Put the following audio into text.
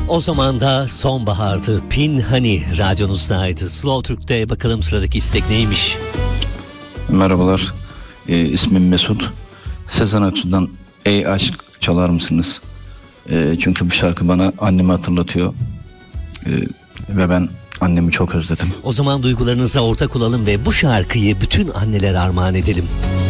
O zaman da sonbahardı. Pinhani radyonuzdaydı. Slow Türk'te bakalım sıradaki istek neymiş? Merhabalar. İsmim Mesut. Sezen Aksu'dan Ey Aşk çalar mısınız? Çünkü bu şarkı bana annemi hatırlatıyor. Ve ben annemi çok özledim. O zaman duygularınıza ortak olalım ve bu şarkıyı bütün annelere armağan edelim.